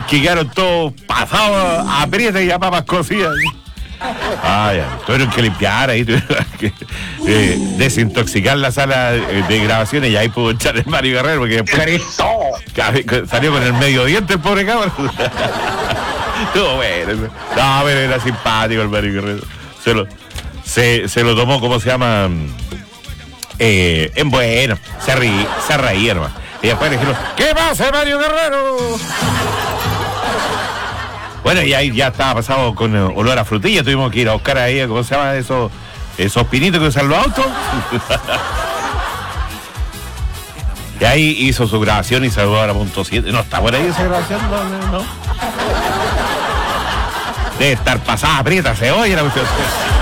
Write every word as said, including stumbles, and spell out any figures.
que quedaron todos pasados a prieta y a papas cocidas. Ah, ya. Tuvieron que limpiar ahí, tuvieron que eh, desintoxicar la sala de grabaciones y ahí pudo echar el Mario Guerrero porque después salió con el medio diente el pobre cabrón. Estuvo bueno. No, pero era simpático el Mario Guerrero. Se lo, se, se lo tomó, ¿cómo se llama? Eh, en bueno, se reí, se reía hermano. Y después le dijeron, ¿qué pasa, Mario Guerrero? Bueno, y ahí ya estaba pasado con olor a frutilla, tuvimos que ir a buscar ahí, ¿cómo se llama esos, esos pinitos que usan los autos? Y ahí hizo su grabación y saludó a la punto siete. No está por ahí esa grabación, no, no, no. Debe estar pasada, aprieta, se oye la cuestión.